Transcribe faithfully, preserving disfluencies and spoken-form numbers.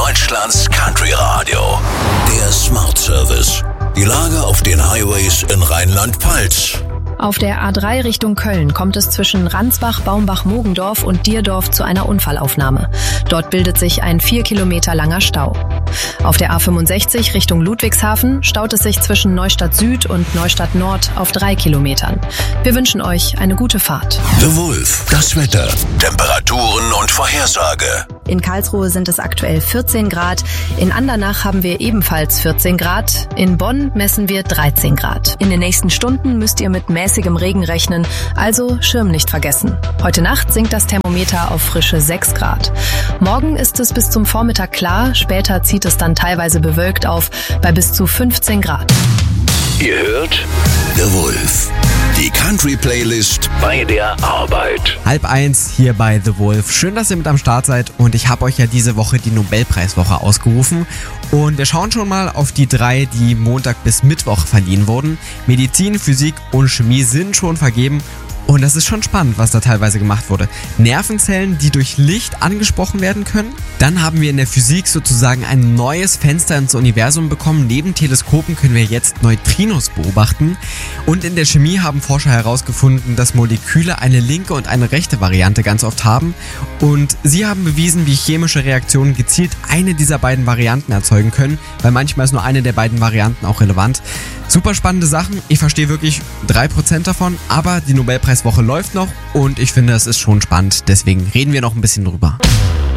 Deutschlands Country Radio. Der Smart Service. Die Lage auf den Highways in Rheinland-Pfalz. Auf der A drei Richtung Köln kommt es zwischen Ransbach, Baumbach-Mogendorf und Dierdorf zu einer Unfallaufnahme. Dort bildet sich ein vier Kilometer langer Stau. Auf der A fünfundsechzig Richtung Ludwigshafen staut es sich zwischen Neustadt Süd und Neustadt Nord auf drei Kilometern. Wir wünschen euch eine gute Fahrt. The Wolf, das Wetter, Temperaturen und Vorhersage. In Karlsruhe sind es aktuell vierzehn Grad, in Andernach haben wir ebenfalls vierzehn Grad, in Bonn messen wir dreizehn Grad. In den nächsten Stunden müsst ihr mit mäßigem Regen rechnen, also Schirm nicht vergessen. Heute Nacht sinkt das Thermometer auf frische sechs Grad. Morgen ist es bis zum Vormittag klar, später zieht es dann teilweise bewölkt auf bei bis zu fünfzehn Grad. Ihr hört The Wolf, die Country-Playlist bei der Arbeit. Halb eins hier bei The Wolf. Schön, dass ihr mit am Start seid und ich habe euch ja diese Woche die Nobelpreiswoche ausgerufen und wir schauen schon mal auf die drei, die Montag bis Mittwoch verliehen wurden. Medizin, Physik und Chemie sind schon vergeben. Und das ist schon spannend, was da teilweise gemacht wurde. Nervenzellen, die durch Licht angesprochen werden können. Dann haben wir in der Physik sozusagen ein neues Fenster ins Universum bekommen. Neben Teleskopen können wir jetzt Neutrinos beobachten. Und in der Chemie haben Forscher herausgefunden, dass Moleküle eine linke und eine rechte Variante ganz oft haben. Und sie haben bewiesen, wie chemische Reaktionen gezielt eine dieser beiden Varianten erzeugen können. Weil manchmal ist nur eine der beiden Varianten auch relevant. Super spannende Sachen. Ich verstehe wirklich drei Prozent davon, aber die Nobelpreiswoche läuft noch und ich finde, es ist schon spannend. Deswegen reden wir noch ein bisschen drüber.